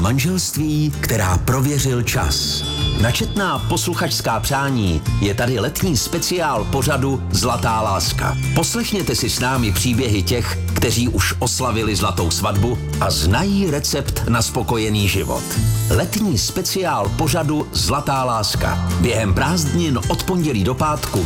Manželství, která prověřil čas. Na četná posluchačská přání je tady letní speciál pořadu Zlatá láska. Poslechněte si s námi příběhy těch, kteří už oslavili zlatou svatbu a znají recept na spokojený život. Letní speciál pořadu Zlatá láska. Během prázdnin od pondělí do pátku